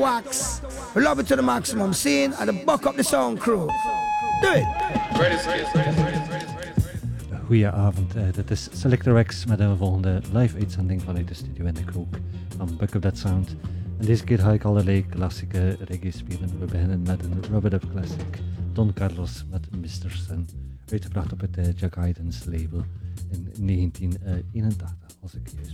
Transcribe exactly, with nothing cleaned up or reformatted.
Wax. We love it to the maximum. Scene and the buck up the sound crew. Do it. Goedenavond, uh, dit is Selector X met een volgende live uitzending vanuit de studio in de Krook van Buck Up That Sound. En deze keer ga ik allerlei klassieke reggae spelen. We beginnen met een rub-it-up classic, Don Carlos met mister Sun, uitgebracht op het uh, Jack Idens label in negentien eenentachtig, als ik juist